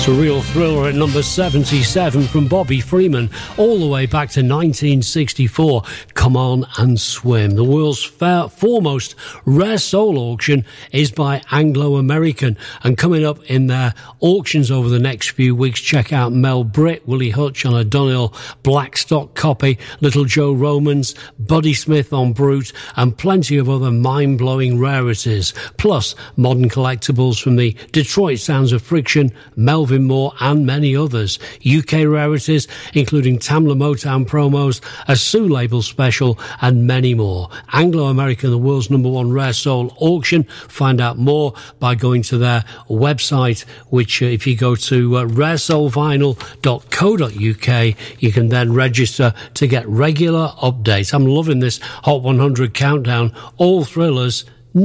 It's a real thriller at number 77 from Bobby Freeman, all the way back to 1964. Come On and Swim. The world's foremost rare soul auction is by Anglo American, and coming up in their auctions over the next few weeks, check out Mel Britt, Willie Hutch on a Dunhill Blackstock copy, Little Joe Romans, Buddy Smith on Brute, and plenty of other mind-blowing rarities, plus modern collectibles from the Detroit Sounds of Friction, Melvin Moore, and many others. UK rarities, including Tamla Motown promos, a Sue label special, and many more. Anglo American, the world's #1 rare soul auction. Find out more by going to their website, which if you go to raresoulvinyl.co.uk, you can then register to get regular updates. I'm loving this Hot 100 countdown. All thrillers